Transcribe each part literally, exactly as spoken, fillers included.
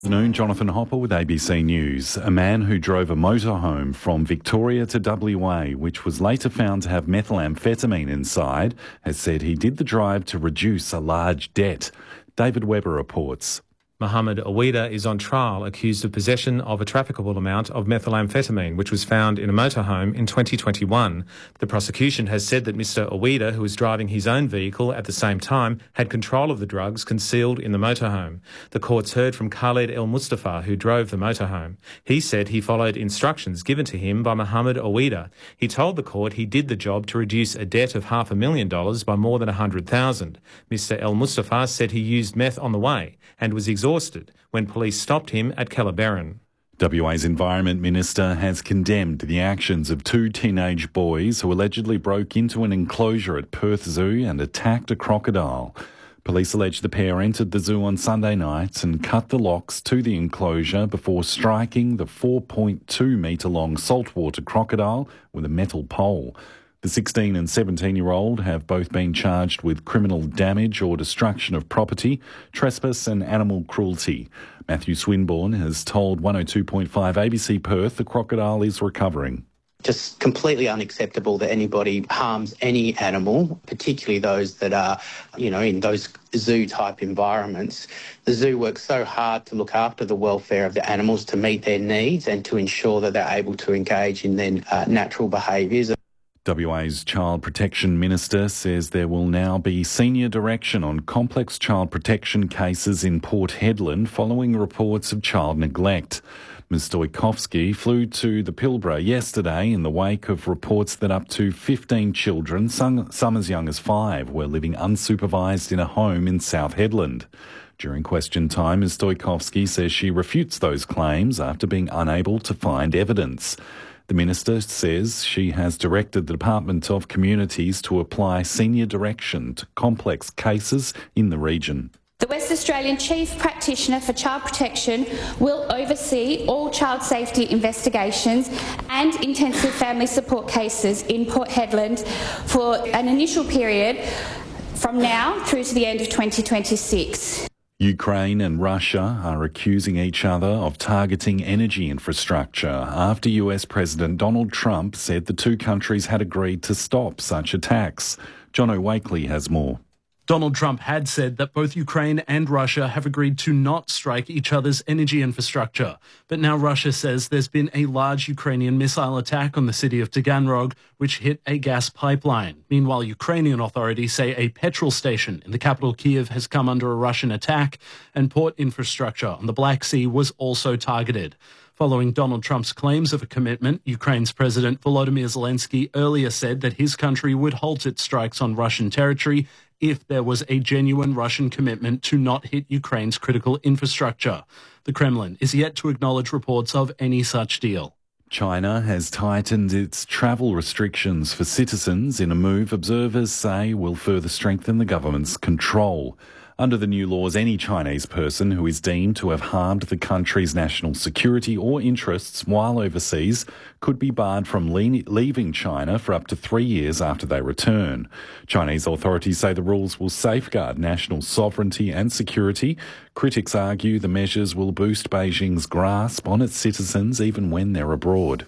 Good afternoon, Jonathan Hopper with A B C News. A man who drove a motorhome from Victoria to W A, which was later found to have methamphetamine inside, has said he did the drive to reduce a large debt. David Webber reports. Mohammed Awida is on trial accused of possession of a trafficable amount of methamphetamine, which was found in a motorhome in twenty twenty-one. The prosecution has said that Mister Awida, who was driving his own vehicle at the same time, had control of the drugs concealed in the motorhome. The courts heard from Khaled El Mustafa, who drove the motorhome. He said he followed instructions given to him by Mohammed Awida. He told the court he did the job to reduce a debt of half a million dollars by more than one hundred thousand dollars. Mister El Mustafa said he used meth on the way and was exhausted when police stopped him at Kellerberrin. W A's Environment Minister has condemned the actions of two teenage boys who allegedly broke into an enclosure at Perth Zoo and attacked a crocodile. Police allege the pair entered the zoo on Sunday night and cut the locks to the enclosure before striking the four point two metre long saltwater crocodile with a metal pole. The sixteen and seventeen-year-old have both been charged with criminal damage or destruction of property, trespass and animal cruelty. Matthew Swinburne has told one oh two point five A B C Perth the crocodile is recovering. Just completely unacceptable that anybody harms any animal, particularly those that are, you know, in those zoo-type environments. The zoo works so hard to look after the welfare of the animals, to meet their needs and to ensure that they're able to engage in their uh, natural behaviours. W A's Child Protection Minister says there will now be senior direction on complex child protection cases in Port Hedland following reports of child neglect. Miz Stoikovsky flew to the Pilbara yesterday in the wake of reports that up to fifteen children, some, some as young as five, were living unsupervised in a home in South Hedland. During question time, Miz Stoikovsky says she refutes those claims after being unable to find evidence. The Minister says she has directed the Department of Communities to apply senior direction to complex cases in the region. The West Australian Chief Practitioner for Child Protection will oversee all child safety investigations and intensive family support cases in Port Hedland for an initial period from now through to the end of twenty twenty-six. Ukraine and Russia are accusing each other of targeting energy infrastructure after U S President Donald Trump said the two countries had agreed to stop such attacks. John O'Wakely has more. Donald Trump had said that both Ukraine and Russia have agreed to not strike each other's energy infrastructure. But now Russia says there's been a large Ukrainian missile attack on the city of Taganrog, which hit a gas pipeline. Meanwhile, Ukrainian authorities say a petrol station in the capital Kyiv has come under a Russian attack, and port infrastructure on the Black Sea was also targeted. Following Donald Trump's claims of a commitment, Ukraine's President Volodymyr Zelensky earlier said that his country would halt its strikes on Russian territory if there was a genuine Russian commitment to not hit Ukraine's critical infrastructure. The Kremlin is yet to acknowledge reports of any such deal. China has tightened its travel restrictions for citizens in a move observers say will further strengthen the government's control. Under the new laws, any Chinese person who is deemed to have harmed the country's national security or interests while overseas could be barred from le- leaving China for up to three years after they return. Chinese authorities say the rules will safeguard national sovereignty and security. Critics argue the measures will boost Beijing's grasp on its citizens even when they're abroad.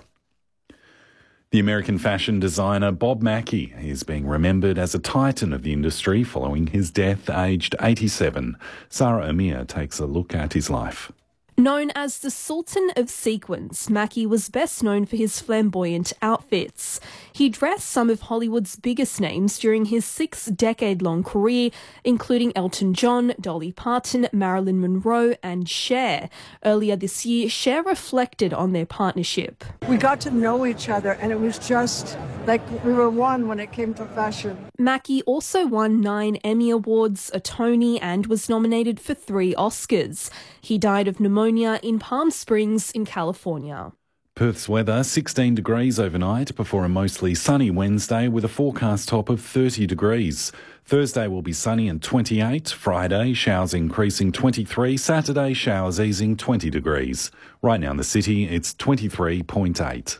The American fashion designer Bob Mackie is being remembered as a titan of the industry following his death aged eighty-seven. Sarah Amir takes a look at his life. Known as the Sultan of Sequins, Mackie was best known for his flamboyant outfits. He dressed some of Hollywood's biggest names during his six-decade-long career, including Elton John, Dolly Parton, Marilyn Monroe and Cher. Earlier this year, Cher reflected on their partnership. We got to know each other and it was just like we were one when it came to fashion. Mackie also won nine Emmy Awards, a Tony and was nominated for three Oscars. He died of pneumonia in Palm Springs in California. Perth's weather, sixteen degrees overnight before a mostly sunny Wednesday with a forecast top of thirty degrees. Thursday will be sunny and twenty-eight. Friday, showers increasing twenty-three. Saturday, showers easing twenty degrees. Right now in the city, it's twenty-three point eight.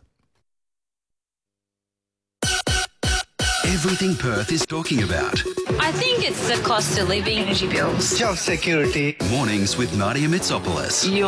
Everything Perth is talking about. I think it's the cost of living, energy bills, job security. Mornings with Nadia Mitsopoulos.